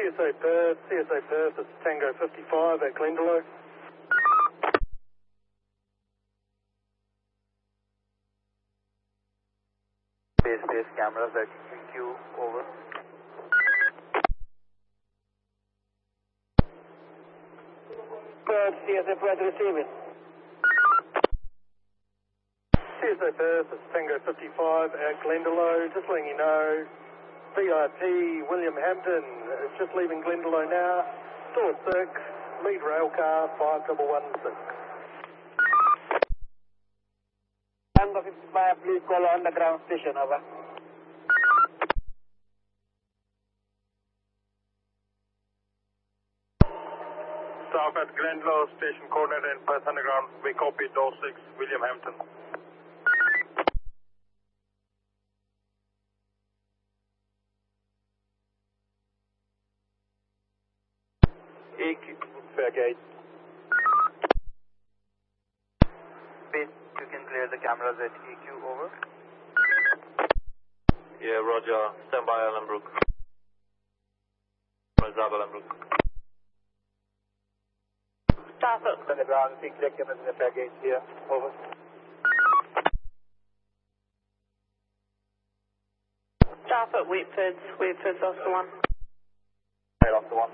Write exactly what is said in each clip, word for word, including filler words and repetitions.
S A Perth, C S A Perth, it's Tango fifty-five at Glendalough. Base base cameras at E Q, over. Perth, C S A Perth receiving. C S A Perth, it's Tango fifty-five at Glendalough, just letting you know, V I P William Hampton is just leaving Glendalough now, door six, lead rail car five one one six. Tango fifty-five, please call underground station, over. Staff at Glendalough Station coordinator in Perth Underground, we copy door six, William Hampton. E Q, Fairgate. Base, you can clear the cameras at E Q, over. Yeah, roger. Stand by Allenbrook. Zab Allenbrook. Staff at underground, see clear cameras in the Fairgate here, over. Staff at Whitford, Whitford's Oscar one. Right off the one.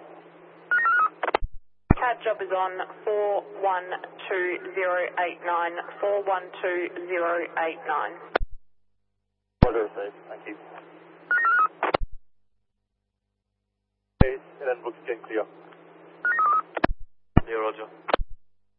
C A D job is on four one two zero eight nine, four one two zero eight nine. Roger, safe, thank you. Base, Allenbrook, again clear. Yeah, roger.